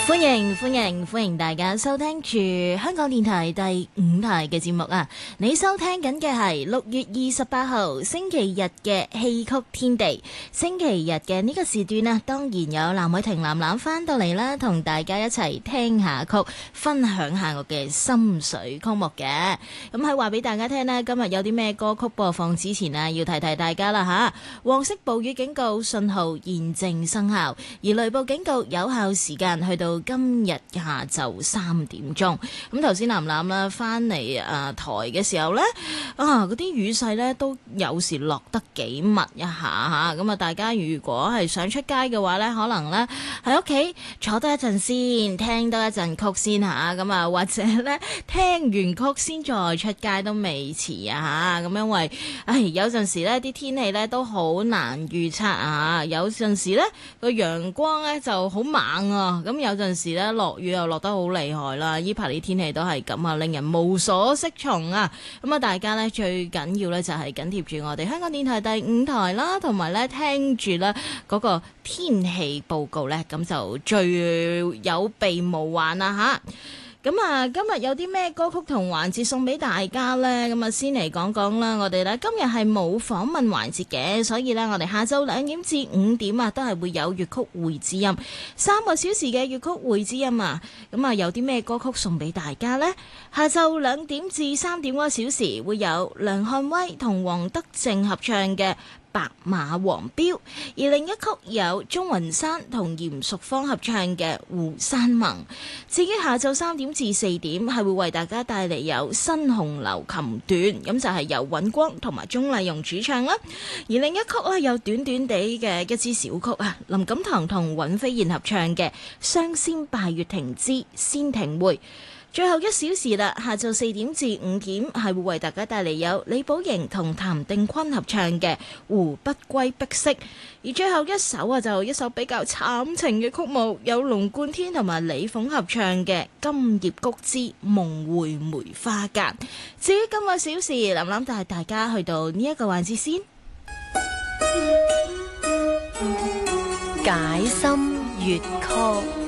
歡迎大家收聽住香港電台第5台嘅節目啊！你收聽緊嘅係6月28號星期日嘅戲曲天地。星期日嘅呢個時段啊，當然有藍偉婷藍藍翻到嚟啦，同大家一齊聽下曲，分享下我嘅心水曲目嘅。咁喺話俾大家聽呢，今日有啲咩歌曲播放之前啊，要提提大家啦吓。黃色暴雨警告信號現正生效，而雷暴警告有效時間去到今日下晝3點鐘。咁頭先藍藍啦翻嚟台嘅時候呢，嗰啲雨勢呢都有時落得幾密一下吓。咁啊，大家如果係想出街嘅話呢，可能呢喺屋企坐多一陣先，聽多一陣曲先吓。咁啊，或者呢聽完曲先再出街都未遲啊吓。咁因為有陣時呢啲天氣呢都好難預測啊。有陣時呢個陽光呢就好猛啊，咁有陣時呢落雨又落得好厲害啦。呢排啲天氣都係咁啊，令人無所適從啊。咁啊，大家呢最緊要呢就係緊貼住我哋香港電台第5台啦，同埋呢聽住呢嗰個天氣報告呢，咁就最有備無患啦吓。咁啊，今日有啲咩歌曲同環節送俾大家呢？咁啊，先嚟講講啦。我哋呢今日係冇訪問環節嘅，所以呢，我哋下晝2點至5點啊，都係會有粵曲會知音3個小時嘅粵曲會知音啊。咁啊，有啲咩歌曲送俾大家呢？下晝2點至3點嗰個小時會有梁漢威同黃德正合唱嘅白馬黃標，而另一曲有鍾雲山同嚴淑芳合唱嘅湖山盟。至於下晝3點至4點係會為大家帶嚟有新紅樓琴段，咁就係由尹光同埋鍾麗蓉主唱啦。而另一曲咧有短短地嘅一支小曲啊，林錦棠同尹飛燕合唱嘅《雙仙拜月亭之仙亭會》。最後1小時啦，下晝4點至5點係會為大家帶嚟有李寶瑩同譚定坤合唱嘅《胡不歸碧色》，而最後一首啊就一首比較慘情嘅曲目，有龍貫天同埋李鳳合唱嘅《今夜菊之夢回梅花間》。至於今個小時，林林帶大家去到呢一個環節先， 解心粵曲。